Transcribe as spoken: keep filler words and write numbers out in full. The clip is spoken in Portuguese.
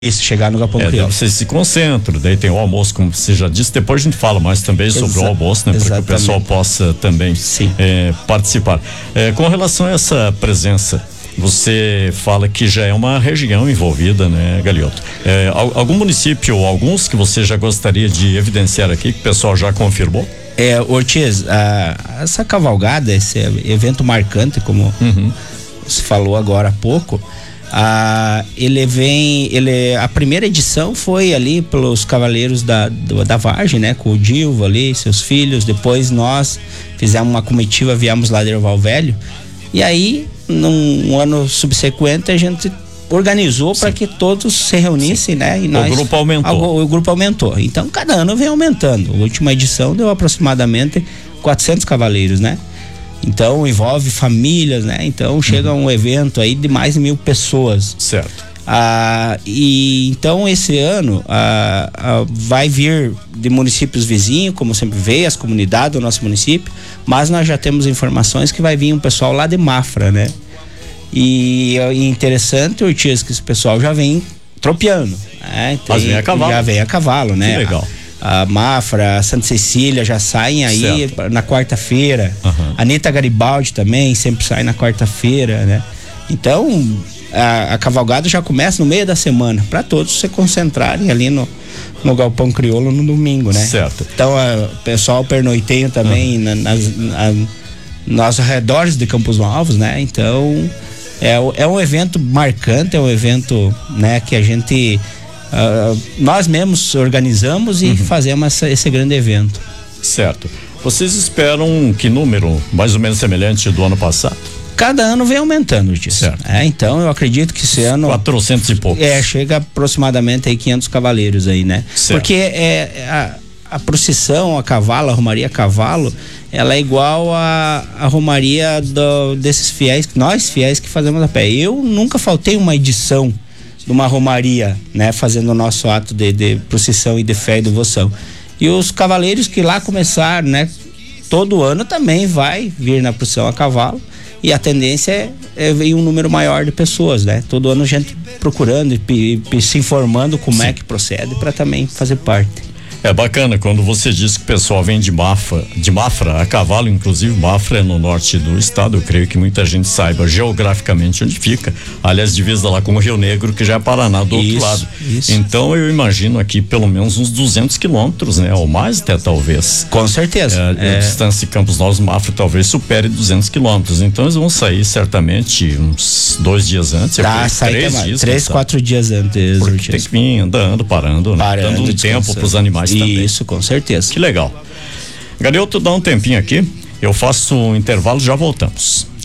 Esse chegar no Galpão é, Crioulo. Você se concentra, daí tem o almoço, como você já disse, depois a gente fala mais também Exa- sobre o almoço, né? Para que o pessoal possa também é, participar. É, com relação a essa presença, você fala que já é uma região envolvida, né, Galioto? É, algum município ou alguns que você já gostaria de evidenciar aqui, que o pessoal já confirmou? É, Ortiz, a, essa cavalgada, esse evento marcante, como uhum. você falou agora há pouco, a, ele vem, ele, a primeira edição foi ali pelos cavaleiros da, do, da Vargem, né, com o Dilva ali, seus filhos. Depois nós fizemos uma comitiva, viemos lá de Erval Velho, e aí num ano subsequente a gente organizou para que todos se reunissem, Sim. né? E nós, o grupo aumentou. O, o grupo aumentou. Então cada ano vem aumentando. A última edição deu aproximadamente quatrocentos cavaleiros, né? Então envolve famílias, né? Então chega uhum. um evento aí de mais de mil pessoas. Certo. Ah, e então esse ano ah, ah, vai vir de municípios vizinhos, como sempre veio, as comunidades do nosso município, mas nós já temos informações que vai vir um pessoal lá de Mafra, né? E é interessante, Ortiz, que esse pessoal já vem tropeando, né? Tem, mas vem a cavalo. Já vem a cavalo, né? Que legal. A, a Mafra, a Santa Cecília já saem aí certo. na quarta-feira. Uhum. A Anitta Garibaldi também sempre sai na quarta-feira, né? Então a, a cavalgada já começa no meio da semana, para todos se concentrarem ali no, no Galpão Crioulo no domingo, né? Certo. Então o pessoal pernoiteia também uhum. na, nas, na, nos arredores de Campos Novos, né? Então é, é um evento marcante, é um evento, né, que a gente uh, nós mesmos organizamos e uhum. fazemos essa, esse grande evento. Certo. Vocês esperam que número mais ou menos semelhante do ano passado? Cada ano vem aumentando disso. É, então eu acredito que esse ano quatrocentos e poucos. É, chega aproximadamente aí quinhentos cavaleiros aí, né? Certo. Porque é a, a procissão a cavalo, a romaria a cavalo, ela é igual a, a romaria do, desses fiéis, nós fiéis que fazemos a pé. Eu nunca faltei uma edição de uma romaria, né? Fazendo o nosso ato de, de procissão e de fé e devoção. E os cavaleiros que lá começaram, né? Todo ano também vai vir na procissão a cavalo. E a tendência é, é vir um número maior de pessoas, né? Todo ano a gente procurando e, e se informando como Sim. é que procede para também fazer parte. É bacana quando você diz que o pessoal vem de Mafra, de Mafra a cavalo, inclusive Mafra é no norte do estado, eu creio que muita gente saiba geograficamente onde fica, aliás, divisa lá com o Rio Negro, que já é Paraná do isso, outro lado. Isso. Então eu imagino aqui pelo menos uns duzentos quilômetros, né? Ou mais até talvez. Com certeza. É, é... A distância de Campos Novos Mafra talvez supere duzentos quilômetros, então eles vão sair certamente uns dois dias antes. Tá, sai três dias. Três, quatro dias antes. Porque tem que vir andando, parando, né? Parando, dando um tempo para os animais também. Isso, com certeza. Que legal. Galioto, dá um tempinho aqui, eu faço um intervalo, já voltamos.